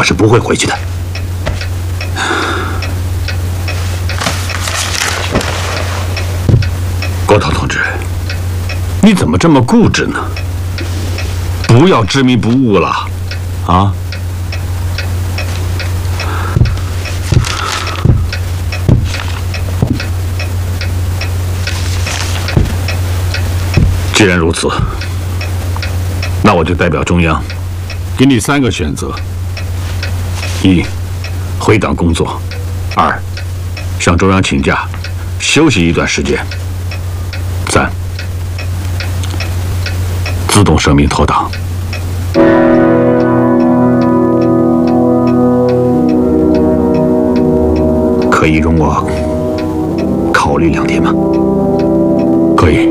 我是不会回去的。郭涛同志，你怎么这么固执呢？不要执迷不悟了，啊！既然如此，那我就代表中央，给你3个选择：一，回党工作；二，向中央请假，休息一段时间；三，自动声明投党。可以容我考虑2天吗？